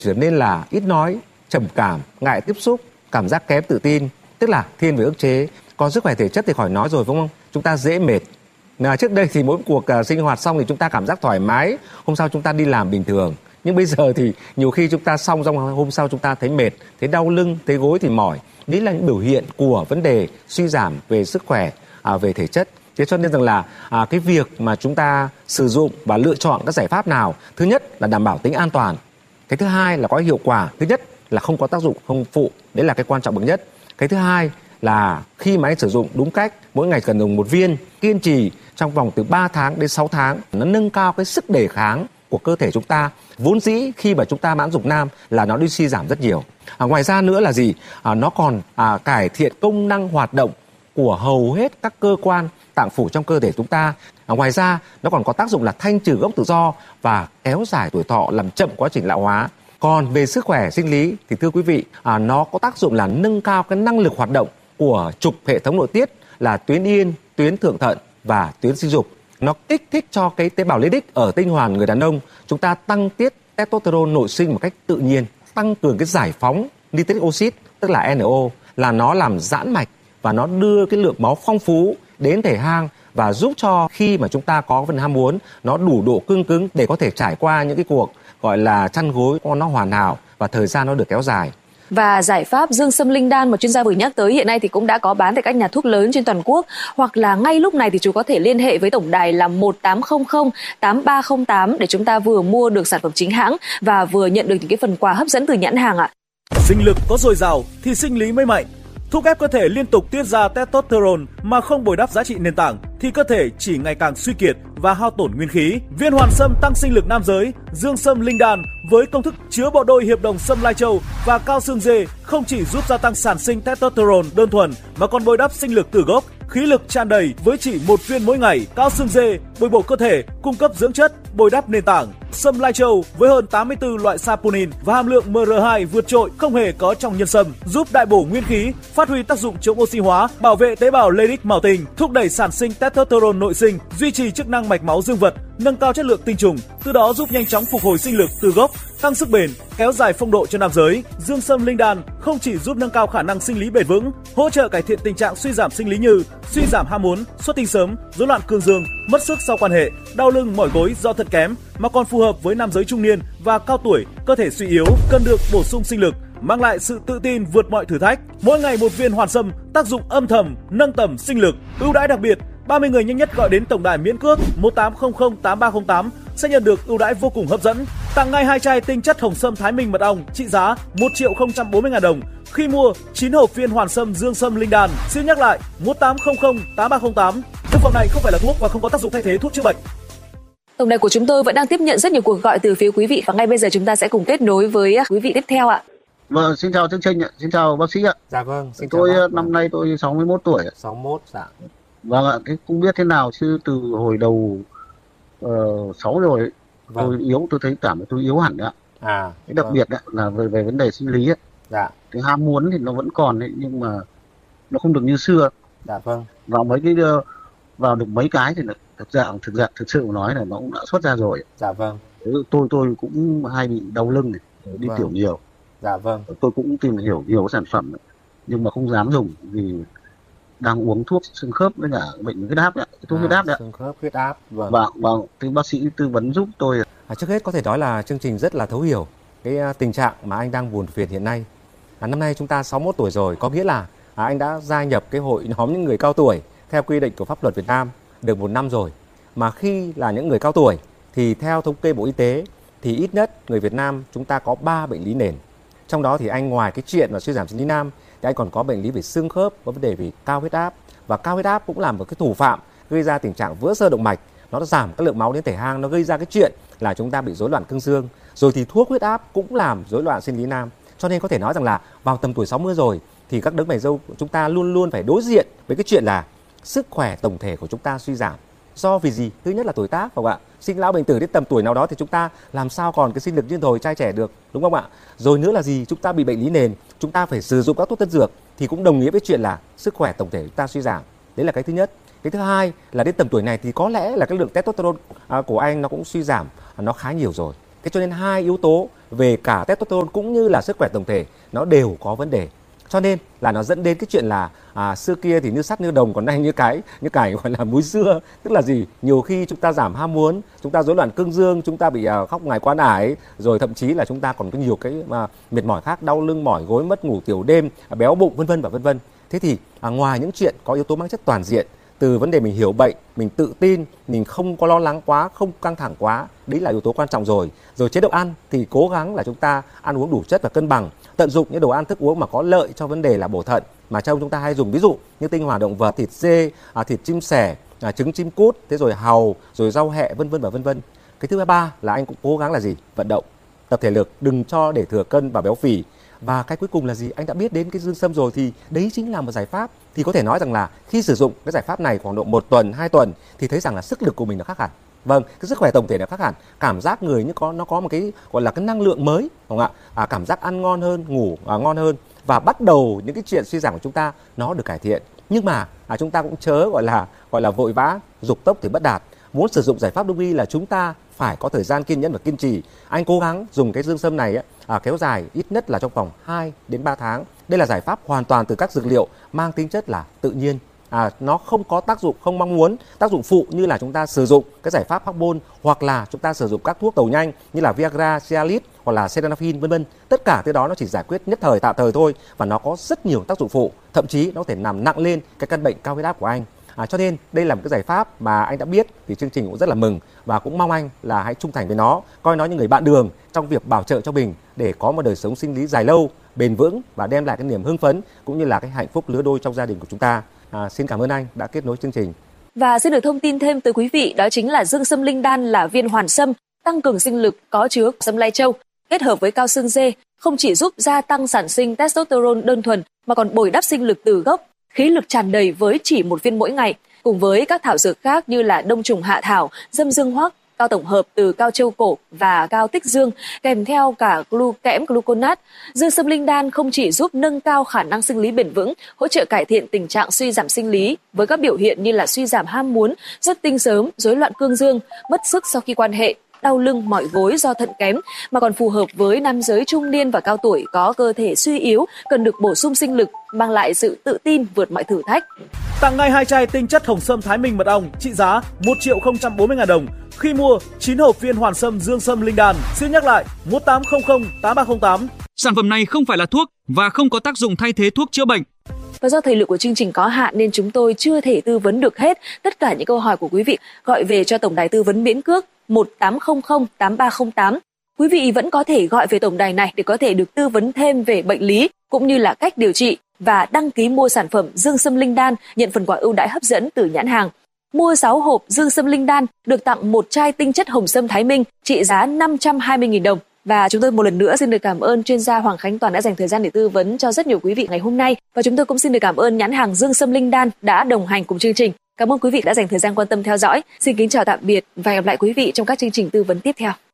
trở nên là ít nói, trầm cảm, ngại tiếp xúc, cảm giác kém tự tin, tức là thiên về ức chế. Còn sức khỏe thể chất thì khỏi nói rồi, đúng không? Chúng ta dễ mệt. Trước đây thì mỗi cuộc sinh hoạt xong thì chúng ta cảm giác thoải mái, hôm sau chúng ta đi làm bình thường. Nhưng bây giờ thì nhiều khi chúng ta xong hôm sau chúng ta thấy mệt, thấy đau lưng, thấy gối thì mỏi. Đấy là những biểu hiện của vấn đề suy giảm về sức khỏe, về thể chất. Thế cho nên rằng là cái việc mà chúng ta sử dụng và lựa chọn các giải pháp nào, thứ nhất là đảm bảo tính an toàn, cái thứ hai là có hiệu quả, thứ nhất là không có tác dụng không phụ, đấy là cái quan trọng bậc nhất. Cái thứ hai là khi mà anh sử dụng đúng cách, mỗi ngày cần dùng một viên, kiên trì trong vòng từ 3 tháng đến 6 tháng, nó nâng cao cái sức đề kháng của cơ thể chúng ta. Vốn dĩ khi mà chúng ta mãn dục nam là nó đi suy giảm rất nhiều. Ngoài ra nữa là gì? Nó còn cải thiện công năng hoạt động của hầu hết các cơ quan tạng phủ trong cơ thể chúng ta. Ngoài ra nó còn có tác dụng là thanh trừ gốc tự do và kéo dài tuổi thọ, làm chậm quá trình lão hóa. Còn về sức khỏe sinh lý thì thưa quý vị, nó có tác dụng là nâng cao cái năng lực hoạt động của trục hệ thống nội tiết là tuyến yên, tuyến thượng thận và tuyến sinh dục. Nó kích thích cho cái tế bào lipid ở tinh hoàn người đàn ông, chúng ta tăng tiết testosterone nội sinh một cách tự nhiên, tăng cường cái giải phóng nitric oxide tức là NO, là nó làm giãn mạch và nó đưa cái lượng máu phong phú đến thể hang và giúp cho khi mà chúng ta có phần ham muốn nó đủ độ cứng để có thể trải qua những cái cuộc gọi là chăn gối nó hoàn hảo và thời gian nó được kéo dài. Và giải pháp dương sâm linh đan mà chuyên gia vừa nhắc tới hiện nay thì cũng đã có bán tại các nhà thuốc lớn trên toàn quốc, hoặc là ngay lúc này thì chú có thể liên hệ với tổng đài là 1800 8308 để chúng ta vừa mua được sản phẩm chính hãng và vừa nhận được những cái phần quà hấp dẫn từ nhãn hàng ạ. Sinh lực có dồi dào thì sinh lý mới mạnh. Thúc ép cơ thể liên tục tiết ra testosterone mà không bồi đắp giá trị nền tảng thì cơ thể chỉ ngày càng suy kiệt và hao tổn nguyên khí. Viên hoàn sâm tăng sinh lực nam giới, dương sâm linh đan với công thức chứa bộ đôi hiệp đồng sâm lai châu và cao xương dê không chỉ giúp gia tăng sản sinh testosterone đơn thuần mà còn bồi đắp sinh lực từ gốc, khí lực tràn đầy với chỉ một viên mỗi ngày. Cao xương dê bồi bổ cơ thể, cung cấp dưỡng chất, bồi đắp nền tảng. Sâm lai châu với hơn 84 loại saponin và hàm lượng MR2 vượt trội không hề có trong nhân sâm, giúp đại bổ nguyên khí, phát huy tác dụng chống oxy hóa, bảo vệ tế bào Leydig màu tình, thúc đẩy sản sinh testosterone nội sinh, duy trì chức năng mạch máu dương vật, nâng cao chất lượng tinh trùng, từ đó giúp nhanh chóng phục hồi sinh lực từ gốc, tăng sức bền, kéo dài phong độ cho nam giới. Dương sâm linh đan không chỉ giúp nâng cao khả năng sinh lý bền vững, hỗ trợ cải thiện tình trạng suy giảm sinh lý như suy giảm ham muốn, xuất tinh sớm, rối loạn cương dương, mất sức sau quan hệ, đau lưng mỏi gối do thận kém, mà còn phù hợp với nam giới trung niên và cao tuổi, cơ thể suy yếu, cần được bổ sung sinh lực, mang lại sự tự tin vượt mọi thử thách. Mỗi ngày một viên hoàn sâm, tác dụng âm thầm, nâng tầm sinh lực. Ưu đãi đặc biệt, 30 người nhanh nhất gọi đến tổng đài miễn cước 1800 8308 sẽ nhận được ưu đãi vô cùng hấp dẫn. Tặng ngay 2 chai tinh chất hồng sâm Thái Minh mật ong trị giá 1.040.000 đồng khi mua 9 hộp viên hoàn sâm dương sâm linh đan. Xin nhắc lại 1800 8308. Thực phẩm này không phải là thuốc và không có tác dụng thay thế thuốc chữa bệnh. Tổng đài của chúng tôi vẫn đang tiếp nhận rất nhiều cuộc gọi từ phía quý vị và ngay bây giờ chúng ta sẽ cùng kết nối với quý vị tiếp theo ạ. Vâng, xin chào chương trình ạ, xin chào bác sĩ ạ. Dạ vâng, xin tôi chào bác. Năm nay tôi 61 tuổi ạ. 61, dạ. Vâng ạ, cái không biết thế nào chứ từ hồi đầu 6 rồi Vâng. tôi thấy cảm thấy tôi yếu hẳn ạ. Cái đặc biệt là về vấn đề sinh lý ấy. Dạ. Cái ham muốn thì nó vẫn còn ấy, nhưng mà nó không được như xưa. Dạ vâng. Vào được mấy cái thì thực sự nói là nó cũng đã xuất ra rồi. Dạ vâng. Tôi cũng hay bị đau lưng này, đi Vâng. tiểu nhiều. Dạ vâng. Tôi cũng tìm hiểu nhiều sản phẩm nhưng mà không dám dùng vì đang uống thuốc xương khớp với cả bệnh huyết áp đấy, thuốc huyết áp đấy. Xương khớp, huyết áp. Vâng. Vâng, thì bác sĩ tư vấn giúp tôi. Trước hết có thể nói là chương trình rất là thấu hiểu cái tình trạng mà anh đang buồn phiền hiện nay. Năm nay chúng ta 61 tuổi rồi, có nghĩa là anh đã gia nhập cái hội nhóm những người cao tuổi theo quy định của pháp luật Việt Nam được 1 năm rồi. Mà khi là những người cao tuổi thì theo thống kê Bộ Y tế thì ít nhất người Việt Nam chúng ta có 3 bệnh lý nền. Trong đó thì anh ngoài cái chuyện là suy giảm sinh lý nam thì anh còn có bệnh lý về xương khớp, có vấn đề về cao huyết áp, và cao huyết áp cũng là một cái thủ phạm gây ra tình trạng vỡ xơ động mạch, nó giảm các lượng máu đến thể hang, nó gây ra cái chuyện là chúng ta bị rối loạn cương dương. Rồi thì thuốc huyết áp cũng làm rối loạn sinh lý nam. Cho nên có thể nói rằng là vào tầm tuổi 60 rồi thì các đấng mày râu của chúng ta luôn luôn phải đối diện với cái chuyện là sức khỏe tổng thể của chúng ta suy giảm. Do vì gì? Thứ nhất là tuổi tác, phải không ạ? Sinh lão bệnh tử đến tầm tuổi nào đó thì chúng ta làm sao còn cái sinh lực như thời trai trẻ được, đúng không ạ? Rồi nữa là gì? Chúng ta bị bệnh lý nền, chúng ta phải sử dụng các thuốc tân dược thì cũng đồng nghĩa với chuyện là sức khỏe tổng thể chúng ta suy giảm. Đấy là cái thứ nhất. Cái thứ hai là đến tầm tuổi này thì có lẽ là cái lượng testosterone của anh nó cũng suy giảm, nó khá nhiều rồi. Thế cho nên hai yếu tố về cả testosterone cũng như là sức khỏe tổng thể nó đều có vấn đề. Cho nên là nó dẫn đến cái chuyện là xưa kia thì như sắt như đồng, còn nay như cái gọi là múi xưa. Tức là gì? Nhiều khi chúng ta giảm ham muốn, chúng ta rối loạn cương dương, chúng ta bị khóc ngày quá ải, rồi thậm chí là chúng ta còn có nhiều cái mệt mỏi khác, đau lưng, mỏi gối, mất ngủ tiểu đêm, béo bụng, vân vân và vân vân. Thế thì ngoài những chuyện có yếu tố mang chất toàn diện, từ vấn đề mình hiểu bệnh, mình tự tin, mình không có lo lắng quá, không căng thẳng quá, đấy là yếu tố quan trọng rồi. Rồi chế độ ăn thì cố gắng là chúng ta ăn uống đủ chất và cân bằng, tận dụng những đồ ăn thức uống mà có lợi cho vấn đề là bổ thận mà trong chúng ta hay dùng, ví dụ như tinh hoàn động vật, thịt dê, thịt chim sẻ, trứng chim cút, thế rồi hàu, rồi rau hẹ, vân vân và vân vân. Cái thứ ba là anh cũng cố gắng là gì? Vận động, tập thể lực, đừng cho để thừa cân và béo phì. Và cái cuối cùng là gì? Anh đã biết đến cái dương sâm rồi thì đấy chính là một giải pháp. Thì có thể nói rằng là khi sử dụng cái giải pháp này khoảng độ 1 tuần, 2 tuần thì thấy rằng là sức lực của mình nó khác hẳn. Vâng, cái sức khỏe tổng thể nó khác hẳn, cảm giác người như nó có một cái gọi là cái năng lượng mới, đúng không ạ? Cảm giác ăn ngon hơn, ngủ ngon hơn, và bắt đầu những cái chuyện suy giảm của chúng ta nó được cải thiện. Nhưng mà chúng ta cũng chớ gọi là vội vã, dục tốc thì bất đạt. Muốn sử dụng giải pháp đông y là chúng ta phải có thời gian kiên nhẫn và kiên trì. Anh cố gắng dùng cái dương sâm này kéo dài ít nhất là trong vòng 2 đến 3 tháng. Đây là giải pháp hoàn toàn từ các dược liệu mang tính chất là tự nhiên. Nó không có tác dụng không mong muốn, tác dụng phụ như là chúng ta sử dụng cái giải pháp hormone hoặc là chúng ta sử dụng các thuốc tẩu nhanh như là Viagra, Cialis hoặc là Sildenafil vân vân. Tất cả cái đó nó chỉ giải quyết nhất thời, tạm thời thôi, và nó có rất nhiều tác dụng phụ, thậm chí nó có thể làm nặng lên cái căn bệnh cao huyết áp của anh. Cho nên đây là một cái giải pháp mà anh đã biết thì chương trình cũng rất là mừng, và cũng mong anh là hãy trung thành với nó, coi nó như người bạn đường trong việc bảo trợ cho mình để có một đời sống sinh lý dài lâu, bền vững và đem lại cái niềm hưng phấn cũng như là cái hạnh phúc lứa đôi trong gia đình của chúng ta. Xin cảm ơn anh đã kết nối chương trình. Và xin được thông tin thêm tới quý vị, đó chính là dương sâm linh đan là viên hoàn sâm tăng cường sinh lực có chứa sâm lai châu kết hợp với cao xương dê, không chỉ giúp gia tăng sản sinh testosterone đơn thuần mà còn bồi đắp sinh lực từ gốc, khí lực tràn đầy với chỉ một viên mỗi ngày. Cùng với các thảo dược khác như là đông trùng hạ thảo, dâm dương hoắc, cao tổng hợp từ cao châu cổ và cao tích dương, kèm theo cả kẽm gluconat, dương sâm linh đan không chỉ giúp nâng cao khả năng sinh lý bền vững, hỗ trợ cải thiện tình trạng suy giảm sinh lý với các biểu hiện như là suy giảm ham muốn, xuất tinh sớm, rối loạn cương dương, mất sức sau khi quan hệ, đau lưng, mỏi gối do thận kém, mà còn phù hợp với nam giới trung niên và cao tuổi có cơ thể suy yếu, cần được bổ sung sinh lực, mang lại sự tự tin vượt mọi thử thách. Tặng ngay 2 chai tinh chất hồng sâm Thái Minh mật ong trị giá 1.040.000 đồng khi mua 9 hộp viên hoàn sâm dương sâm linh đan. Xin nhắc lại 1800 8308. Sản phẩm này không phải là thuốc và không có tác dụng thay thế thuốc chữa bệnh. Và do thời lượng của chương trình có hạn nên chúng tôi chưa thể tư vấn được hết tất cả những câu hỏi của quý vị. Gọi về cho tổng đài tư vấn miễn cước 1800 8308. Quý vị vẫn có thể gọi về tổng đài này để có thể được tư vấn thêm về bệnh lý cũng như là cách điều trị và đăng ký mua sản phẩm dương sâm linh đan, nhận phần quà ưu đãi hấp dẫn từ nhãn hàng. Mua 6 hộp dương sâm linh đan được tặng 1 chai tinh chất hồng sâm Thái Minh trị giá 520.000 đồng. Và chúng tôi một lần nữa xin được cảm ơn chuyên gia Hoàng Khánh Toàn đã dành thời gian để tư vấn cho rất nhiều quý vị ngày hôm nay. Và chúng tôi cũng xin được cảm ơn nhãn hàng dương sâm linh đan đã đồng hành cùng chương trình. Cảm ơn quý vị đã dành thời gian quan tâm theo dõi. Xin kính chào tạm biệt và hẹn gặp lại quý vị trong các chương trình tư vấn tiếp theo.